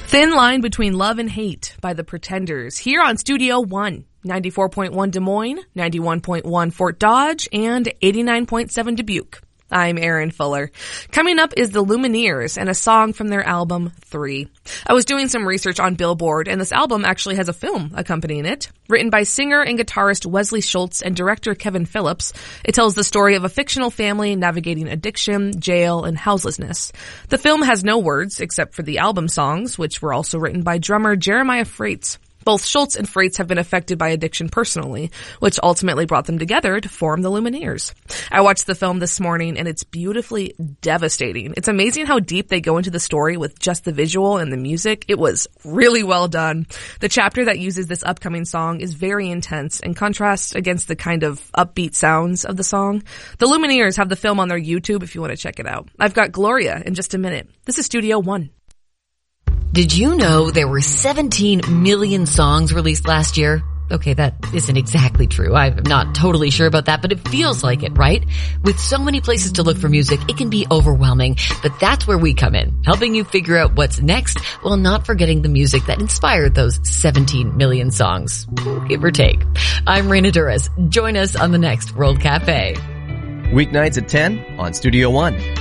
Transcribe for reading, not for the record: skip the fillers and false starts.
Thin Line Between Love and Hate by The Pretenders here on Studio One. 94.1 Des Moines, 91.1 Fort Dodge, and 89.7 Dubuque. I'm Erin Fuller. Coming up is the Lumineers and a song from their album 3. I was doing some research on Billboard, and this album actually has a film accompanying it. Written by singer and guitarist Wesley Schultz and director Kevin Phillips, it tells the story of a fictional family navigating addiction, jail, and houselessness. The film has no words except for the album songs, which were also written by drummer Jeremiah Freitz. Both Schultz and Freitz have been affected by addiction personally, which ultimately brought them together to form the Lumineers. I watched the film this morning, and it's beautifully devastating. It's amazing how deep they go into the story with just the visual and the music. It was really well done. The chapter that uses this upcoming song is very intense and contrasts against the kind of upbeat sounds of the song. The Lumineers have the film on their YouTube if you want to check it out. I've got Gloria in just a minute. This is Studio One. Did you know there were 17 million songs released last year? Okay, that isn't exactly true. I'm not totally sure about that, but it feels like it, right? With so many places to look for music, it can be overwhelming. But that's where we come in, helping you figure out what's next while not forgetting the music that inspired those 17 million songs, give or take. I'm Raina Duras. Join us on the next World Cafe. Weeknights at 10 on Studio One.